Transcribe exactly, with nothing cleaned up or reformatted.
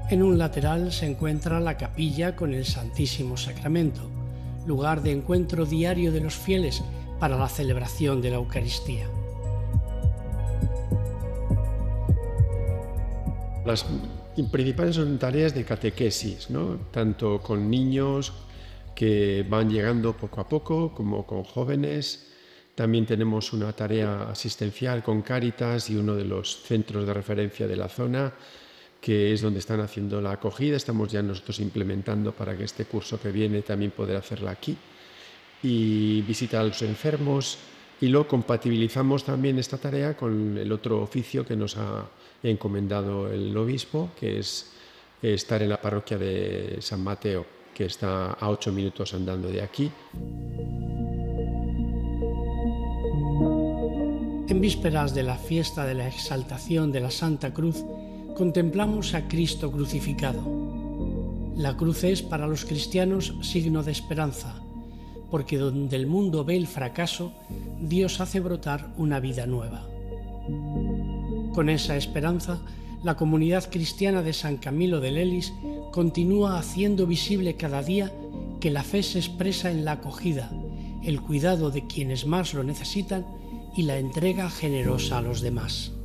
En un lateral se encuentra la capilla con el Santísimo Sacramento, lugar de encuentro diario de los fieles para la celebración de la Eucaristía. Las principales son tareas de catequesis, ¿no? Tanto con niños que van llegando poco a poco como con jóvenes. También tenemos una tarea asistencial con Cáritas y uno de los centros de referencia de la zona, que es donde están haciendo la acogida. Estamos ya nosotros implementando para que este curso que viene también poder hacerla aquí. Y visitar a los enfermos. Y lo compatibilizamos también esta tarea con el otro oficio que nos ha encomendado el obispo, que es estar en la parroquia de San Mateo, que está a ocho minutos andando de aquí. En vísperas de la fiesta de la exaltación de la Santa Cruz, contemplamos a Cristo crucificado. La cruz es para los cristianos signo de esperanza, porque donde el mundo ve el fracaso, Dios hace brotar una vida nueva. Con esa esperanza, la comunidad cristiana de San Camilo de Lelis continúa haciendo visible cada día que la fe se expresa en la acogida, el cuidado de quienes más lo necesitan y la entrega generosa a los demás.